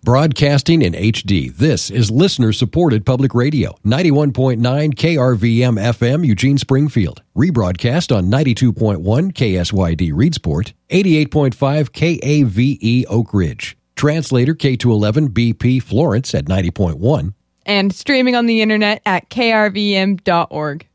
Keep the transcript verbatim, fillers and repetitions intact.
Broadcasting in H D, this is listener-supported public radio, ninety-one point nine K R V M F M, Eugene Springfield. Rebroadcast on ninety-two point one K S Y D Reedsport, eighty-eight point five K A V E Oak Ridge. Translator K two eleven B P Florence at ninety point one. And streaming on the internet at K R V M dot org.